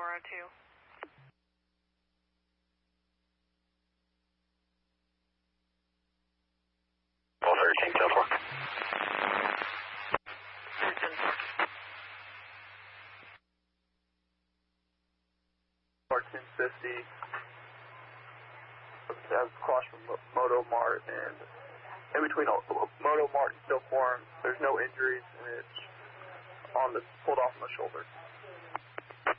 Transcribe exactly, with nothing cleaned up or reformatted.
four oh two. Full thirteen, Tail four. fourteen fifty. Has cross from Moto Mart, and in between Moto Mart and Steel Forum, there's no injuries, and it's on the pulled off on the shoulder.